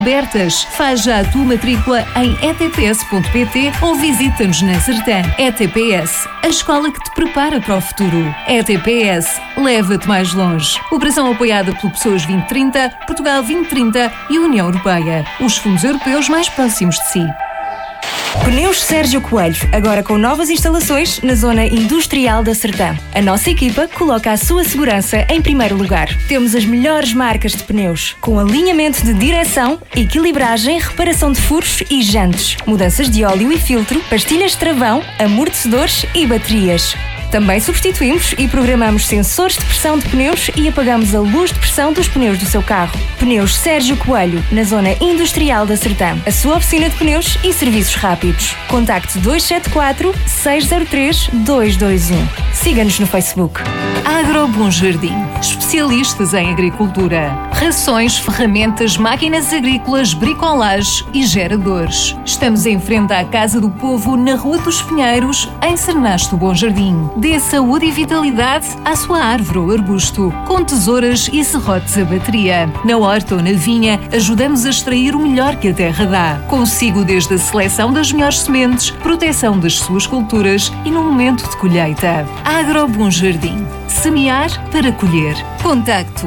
Abertas. Faz já a tua matrícula em etps.pt ou visita-nos na Sertã. ETPS, a escola que te prepara para o futuro. ETPS, leva-te mais longe. Operação apoiada pelo Pessoas 2030, Portugal 2030 e União Europeia. Os fundos europeus mais próximos de si. Pneus Sérgio Coelho, agora com novas instalações na zona industrial da Sertã. A nossa equipa coloca a sua segurança em primeiro lugar. Temos as melhores marcas de pneus, com alinhamento de direção, equilibragem, reparação de furos e jantes, mudanças de óleo e filtro, pastilhas de travão, amortecedores e baterias. Também substituímos e programamos sensores de pressão de pneus e apagamos a luz de pressão dos pneus do seu carro. Pneus Sérgio Coelho, na zona industrial da Sertã. A sua oficina de pneus e serviços rápidos. Contacte 274 603 221. Siga-nos no Facebook. Agro Bom Jardim. Especialistas em agricultura. Rações, ferramentas, máquinas agrícolas, bricolagem e geradores. Estamos em frente à Casa do Povo, na Rua dos Pinheiros, em Sernasto Bom Jardim. Dê saúde e vitalidade à sua árvore ou arbusto, com tesouras e serrotes a bateria. Na horta ou na vinha, ajudamos a extrair o melhor que a terra dá. Consigo desde a seleção das melhores sementes, proteção das suas culturas e no momento de colheita. Agro Bom Jardim. Semear para colher. Contacto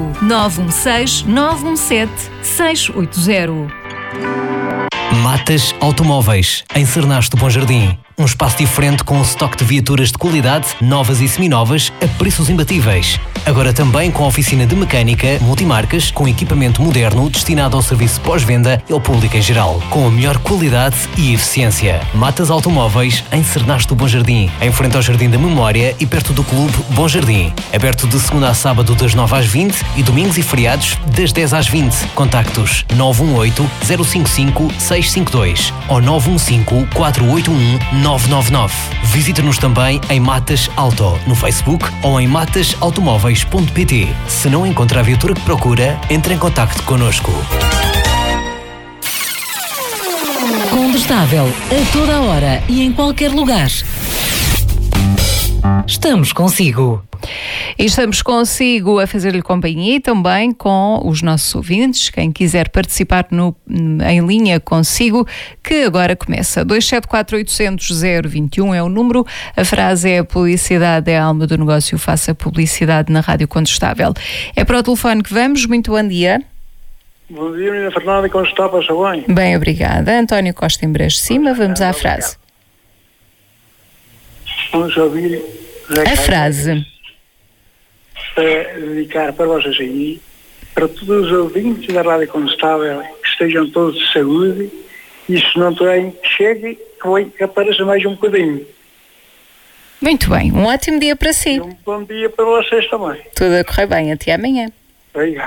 916-917-680. Matas Automóveis, em Sernasto Bom Jardim. Um espaço diferente com um estoque de viaturas de qualidade, novas e seminovas, a preços imbatíveis. Agora também com oficina de mecânica, multimarcas, com equipamento moderno destinado ao serviço pós-venda e ao público em geral, com a melhor qualidade e eficiência. Matas Automóveis, em Sernasto Bom Jardim, em frente ao Jardim da Memória e perto do Clube Bom Jardim. Aberto de segunda a sábado das 9 às 20 e domingos e feriados das 10 às 20. Contactos 918-055-652 ou 915-481-999. Visita-nos também em Matas Auto, no Facebook ou em matasautomóveis.pt. Se não encontra a viatura que procura, entre em contacto connosco. Condestável, a toda a hora e em qualquer lugar. Estamos consigo. E estamos consigo a fazer-lhe companhia e também com os nossos ouvintes. Quem quiser participar em linha consigo, que agora começa. 274-800-021 é o número. A frase é: a publicidade é a alma do negócio, faça publicidade na Rádio Condestável. É para o telefone que vamos. Muito bom dia. Bom dia, menina Fernanda, como está? Passa bem? Bem, obrigada. António Costa em Brejo de Cima. Vamos à frase. Vamos ouvir a frase. Para dedicar para vocês aí, para todos os ouvintes da Rádio Condestável, que estejam todos de saúde, e se não têm, que chegue, que apareça mais um bocadinho. Muito bem, um ótimo dia para si. E um bom dia para vocês também. Tudo a correr bem, até amanhã. Obrigado.